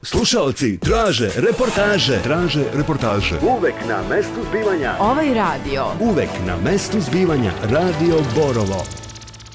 Slušaoci traže reportaže. Uvek na mestu zbivanja. Ovaj radio. Uvek na mestu zbivanja. Radio Borovo.